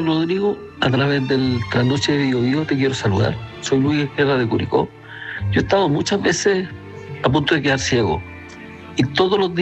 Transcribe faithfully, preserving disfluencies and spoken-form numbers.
Rodrigo, a través del Trasnoche de Bio Bio te quiero saludar. Soy Luis Guerra de Curicó. Yo he estado muchas veces a punto de quedar ciego y todos los días